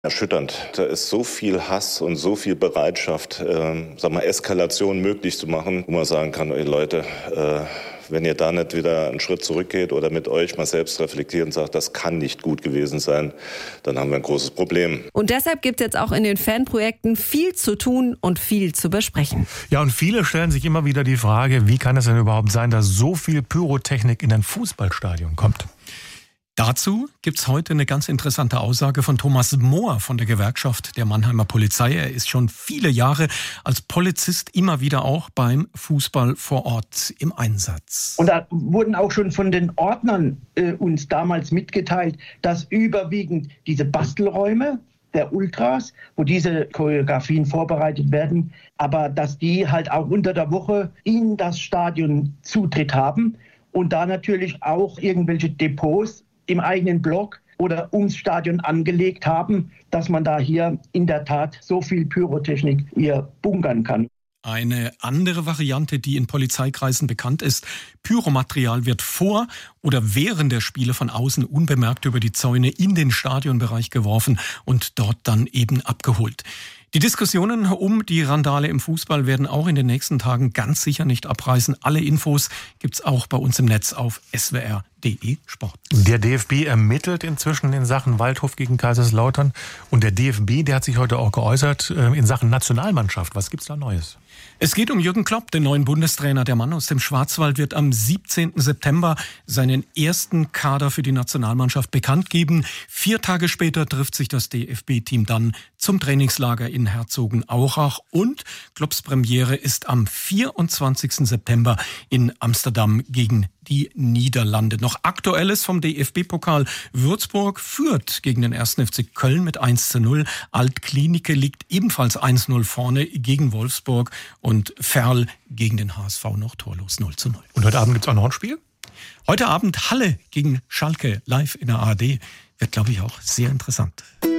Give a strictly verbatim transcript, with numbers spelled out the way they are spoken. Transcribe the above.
Erschütternd. Da ist so viel Hass und so viel Bereitschaft, äh, sag mal, Eskalation möglich zu machen, wo man sagen kann, ey Leute, äh, wenn ihr da nicht wieder einen Schritt zurückgeht oder mit euch mal selbst reflektiert und sagt, das kann nicht gut gewesen sein, dann haben wir ein großes Problem. Und deshalb gibt es jetzt auch in den Fanprojekten viel zu tun und viel zu besprechen. Ja, und viele stellen sich immer wieder die Frage, wie kann es denn überhaupt sein, dass so viel Pyrotechnik in ein Fußballstadion kommt? Dazu gibt's heute eine ganz interessante Aussage von Thomas Mohr von der Gewerkschaft der Mannheimer Polizei. Er ist schon viele Jahre als Polizist immer wieder auch beim Fußball vor Ort im Einsatz. Und da wurden auch schon von den Ordnern äh, uns damals mitgeteilt, dass überwiegend diese Bastelräume der Ultras, wo diese Choreografien vorbereitet werden, aber dass die halt auch unter der Woche in das Stadion Zutritt haben und da natürlich auch irgendwelche Depots im eigenen Block oder ums Stadion angelegt haben, dass man da hier in der Tat so viel Pyrotechnik hier bunkern kann. Eine andere Variante, die in Polizeikreisen bekannt ist: Pyromaterial wird vor oder während der Spiele von außen unbemerkt über die Zäune in den Stadionbereich geworfen und dort dann eben abgeholt. Die Diskussionen um die Randale im Fußball werden auch in den nächsten Tagen ganz sicher nicht abreißen. Alle Infos gibt's auch bei uns im Netz auf s w r punkt d e Sport. Der D F B ermittelt inzwischen in Sachen Waldhof gegen Kaiserslautern. Und der D F B, der hat sich heute auch geäußert in Sachen Nationalmannschaft. Was gibt's da Neues? Es geht um Jürgen Klopp, den neuen Bundestrainer. Der Mann aus dem Schwarzwald wird am siebzehnten September seinen ersten Kader für die Nationalmannschaft bekannt geben. Vier Tage später trifft sich das D F B-Team dann zum Trainingslager in Herzogenaurach. Und Klopps Premiere ist am vierundzwanzigsten September in Amsterdam gegen die Niederlande. Noch Aktuelles vom D F B-Pokal: Würzburg führt gegen den ersten F C Köln mit eins zu null. Altklinike liegt ebenfalls eins zu null vorne gegen Wolfsburg und Ferl gegen den H S V noch torlos null zu null. Und heute Abend gibt es auch noch ein Spiel? Heute Abend Halle gegen Schalke live in der A R D. Wird, glaube ich, auch sehr interessant.